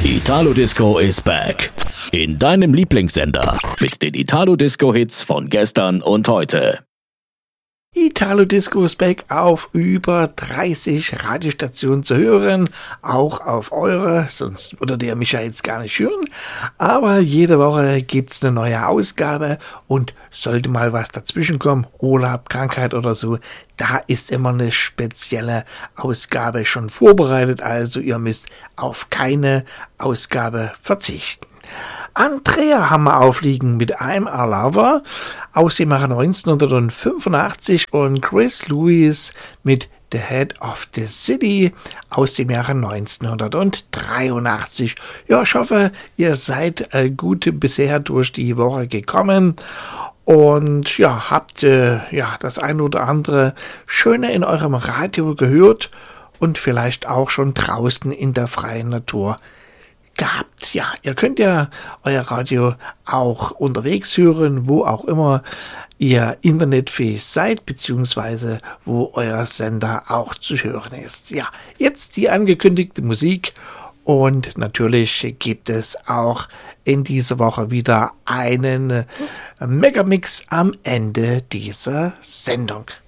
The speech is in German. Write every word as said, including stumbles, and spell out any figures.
Italo Disco is back. In deinem Lieblingssender. Mit den Italo Disco Hits von gestern und heute. Italo Disco ist back auf über dreißig Radiostationen zu hören, auch auf eure, sonst würdet ihr mich ja jetzt gar nicht hören. Aber jede Woche gibt's eine neue Ausgabe und sollte mal was dazwischen kommen, Urlaub, Krankheit oder so, da ist immer eine spezielle Ausgabe schon vorbereitet, also ihr müsst auf keine Ausgabe verzichten. Andrea haben wir aufliegen mit I'm a Lover aus dem Jahre neunzehnhundertfünfundachtzig und Chris Lewis mit The Head of the City aus dem Jahre neunzehnhundertdreiundachtzig. Ja, ich hoffe, ihr seid äh, gut bisher durch die Woche gekommen und ja, habt äh, ja das ein oder andere Schöne in eurem Radio gehört und vielleicht auch schon draußen in der freien Natur gehabt. Ja, ihr könnt ja euer Radio auch unterwegs hören, wo auch immer ihr internetfähig seid, beziehungsweise wo euer Sender auch zu hören ist. Ja, jetzt die angekündigte Musik und natürlich gibt es auch in dieser Woche wieder einen Megamix am Ende dieser Sendung.